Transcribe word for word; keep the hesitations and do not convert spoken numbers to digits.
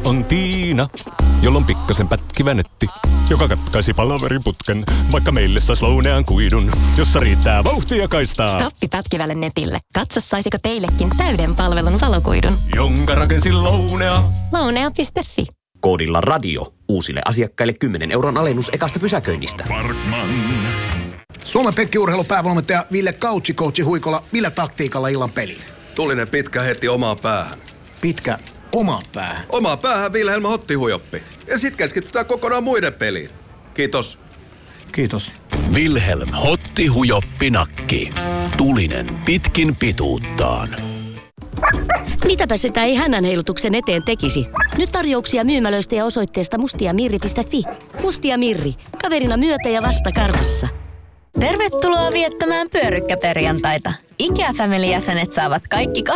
on Tiina, jolla on pikkasen pätkivä netti, joka katkaisi palaveriputken, vaikka meille sais lounean kuidun, jossa riittää vauhtia kaistaa. Stoppi pätkivälle netille. Katso, saisiko teillekin täyden palvelun valokuidun. Jonka rakensin Lounea. Lounea piste fi. Koodilla radio. Uusille asiakkaille kymmenen euron alennus ekasta pysäköinnistä. Parkman. Suomen Pekki-urheilupäävalmentaja Ville Kautsi coachi Huikola. Millä taktiikalla illan peliin? Tulinen pitkä heti omaan päähän. Pitkä omaan päähän? Omaan päähän Vilhelm Hottihujoppi. Ja sit keskitytään kokonaan muiden peliin. Kiitos. Kiitos. Vilhelm Hottihujoppi nakki. Tulinen pitkin pituuttaan. Mitäpä sitä ei hännän heilutuksen eteen tekisi? Nyt tarjouksia myymälöistä ja osoitteesta mustiamirri piste fi. Mustia Mirri. Kaverina myötä ja vasta karvassa. Tervetuloa viettämään pyörykkäperjantaita. IKEA Family-jäsenet saavat kaikki